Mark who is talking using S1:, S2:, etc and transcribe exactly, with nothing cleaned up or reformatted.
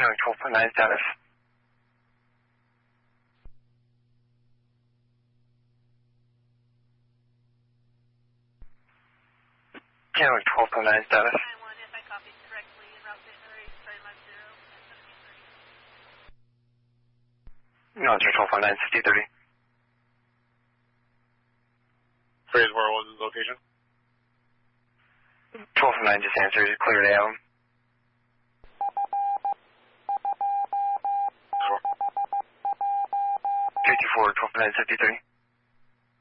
S1: Canoe twelve point nine status. Canoe twelve point nine status.
S2: nine one, if I copied correctly, route itinerary starting on zero and seventeen thirty.
S1: No, it's twelve point nine, fifty thirty.
S3: Phrase where was his location?
S1: twelve point nine just answered, cleared out.
S3: Sure.
S1: fifty-four, twelve point nine, fifty-three.